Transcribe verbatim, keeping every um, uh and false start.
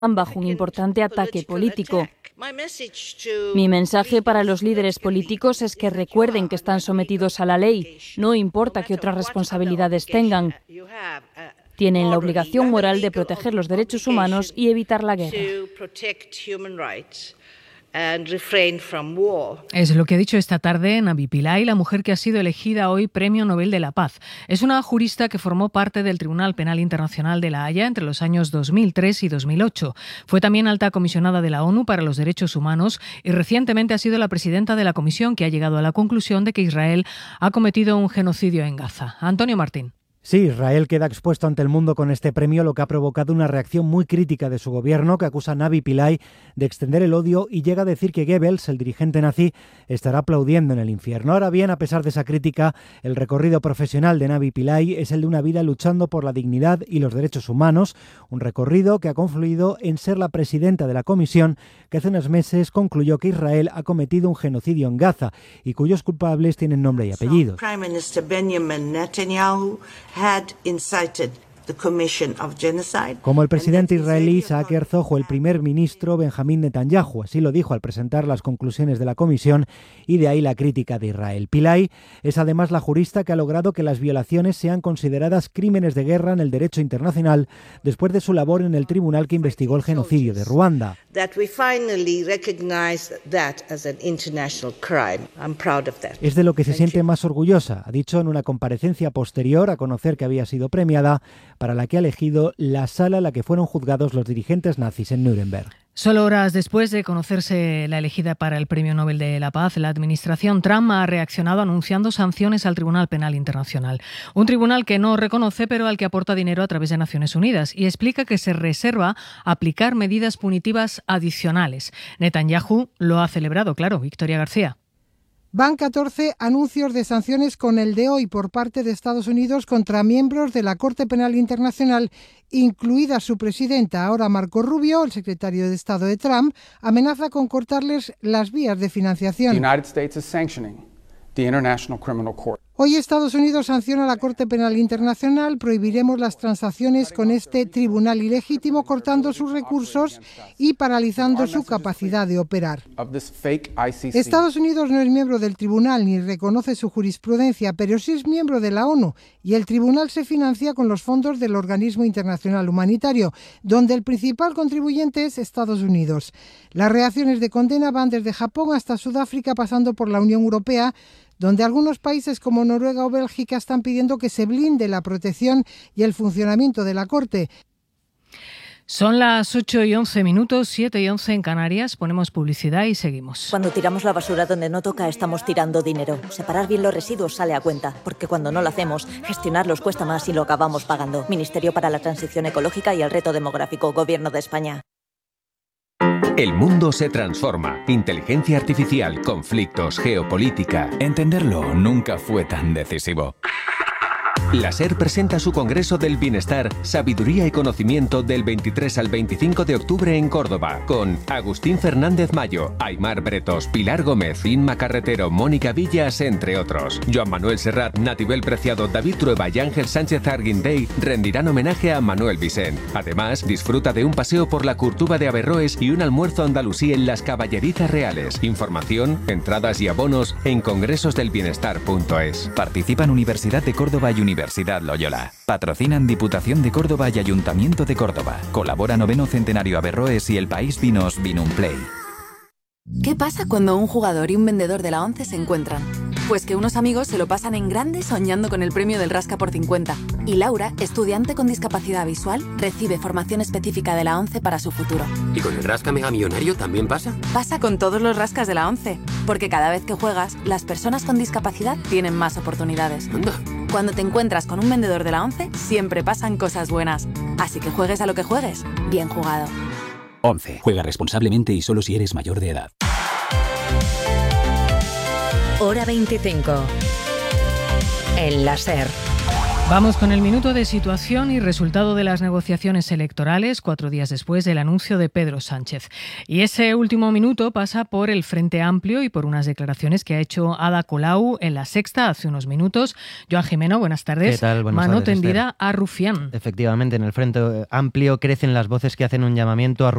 bajo un importante ataque político. Mi mensaje para los líderes políticos es que recuerden que están sometidos a la ley, no importa qué otras responsabilidades tengan. Tienen la obligación moral de proteger los derechos humanos y evitar la guerra. Es lo que ha dicho esta tarde Navi Pillay, la mujer que ha sido elegida hoy Premio Nobel de la Paz. Es una jurista que formó parte del Tribunal Penal Internacional de La Haya entre los años dos mil tres y dos mil ocho. Fue también alta comisionada de la ONU para los Derechos Humanos y recientemente ha sido la presidenta de la comisión que ha llegado a la conclusión de que Israel ha cometido un genocidio en Gaza. Antonio Martín. Sí, Israel queda expuesto ante el mundo con este premio, lo que ha provocado una reacción muy crítica de su gobierno, que acusa a Navi Pillay de extender el odio y llega a decir que Goebbels, el dirigente nazi, estará aplaudiendo en el infierno. Ahora bien, a pesar de esa crítica, el recorrido profesional de Navi Pillay es el de una vida luchando por la dignidad y los derechos humanos, un recorrido que ha confluido en ser la presidenta de la comisión que hace unos meses concluyó que Israel ha cometido un genocidio en Gaza y cuyos culpables tienen nombre y apellidos. Como el presidente israelí Isaac Herzog o el primer ministro Benjamín Netanyahu, así lo dijo al presentar las conclusiones de la comisión, y de ahí la crítica de Israel. Pillay es además la jurista que ha logrado que las violaciones sean consideradas crímenes de guerra en el derecho internacional después de su labor en el tribunal que investigó el genocidio de Ruanda. Es de lo que se siente más orgullosa, ha dicho en una comparecencia posterior a conocer que había sido premiada, para la que ha elegido la sala en la que fueron juzgados los dirigentes nazis en Nuremberg. Solo horas después de conocerse la elegida para el Premio Nobel de la Paz, la administración Trump ha reaccionado anunciando sanciones al Tribunal Penal Internacional. Un tribunal que no reconoce, pero al que aporta dinero a través de Naciones Unidas, y explica que se reserva aplicar medidas punitivas adicionales. Netanyahu lo ha celebrado, claro. Victoria García. Van catorce anuncios de sanciones con el de hoy por parte de Estados Unidos contra miembros de la Corte Penal Internacional, incluida su presidenta. Ahora Marco Rubio, el secretario de Estado de Trump, amenaza con cortarles las vías de financiación. The United States is sanctioning the International Criminal Court. Hoy Estados Unidos sanciona a la Corte Penal Internacional. Prohibiremos las transacciones con este tribunal ilegítimo, cortando sus recursos y paralizando su capacidad de operar. Estados Unidos no es miembro del tribunal ni reconoce su jurisprudencia, pero sí es miembro de la ONU, y el tribunal se financia con los fondos del Organismo Internacional Humanitario, donde el principal contribuyente es Estados Unidos. Las reacciones de condena van desde Japón hasta Sudáfrica, pasando por la Unión Europea, donde algunos países como Noruega o Bélgica están pidiendo que se blinde la protección y el funcionamiento de la Corte. Son las ocho y once minutos, siete y once en Canarias. Ponemos publicidad y seguimos. Cuando tiramos la basura donde no toca, estamos tirando dinero. Separar bien los residuos sale a cuenta, porque cuando no lo hacemos, gestionarlos cuesta más y lo acabamos pagando. Ministerio para la Transición Ecológica y el Reto Demográfico, Gobierno de España. El mundo se transforma. Inteligencia artificial, conflictos, geopolítica. Entenderlo nunca fue tan decisivo. La SER presenta su Congreso del Bienestar, Sabiduría y Conocimiento del veintitrés al veinticinco de octubre en Córdoba, con Agustín Fernández Mayo, Aymar Bretos, Pilar Gómez, Inma Carretero, Mónica Villas, entre otros. Joan Manuel Serrat, Natibel Preciado, David Trueba y Ángel Sánchez Arguindey rendirán homenaje a Manuel Vicent. Además, disfruta de un paseo por la Curtuba de Averroes y un almuerzo andalusí en las Caballerizas Reales. Información, entradas y abonos en congresos del bienestar punto es. Participan Universidad de Córdoba y Universidad Loyola. Patrocinan Diputación de Córdoba y Ayuntamiento de Córdoba. Colabora Noveno Centenario Averroes y El País Vinos Vinumplay. ¿Qué pasa cuando un jugador y un vendedor de la ONCE se encuentran? Pues que unos amigos se lo pasan en grande soñando con el premio del Rasca por cincuenta. Y Laura, estudiante con discapacidad visual, recibe formación específica de la ONCE para su futuro. ¿Y con el Rasca Mega Millonario también pasa? Pasa con todos los rascas de la ONCE. Porque cada vez que juegas, las personas con discapacidad tienen más oportunidades. Anda. Cuando te encuentras con un vendedor de la ONCE, siempre pasan cosas buenas. Así que juegues a lo que juegues, bien jugado. ONCE. Juega responsablemente y solo si eres mayor de edad. Hora veinticinco. En la SER. Vamos con el minuto de situación y resultado de las negociaciones electorales cuatro días después del anuncio de Pedro Sánchez. Y ese último minuto pasa por el Frente Amplio y por unas declaraciones que ha hecho Ada Colau en La Sexta hace unos minutos. Joan Jimeno, buenas tardes. ¿Qué tal? Buenas Mano tardes, tendida Esther. a Rufián. Efectivamente, en el Frente Amplio crecen las voces que hacen un llamamiento a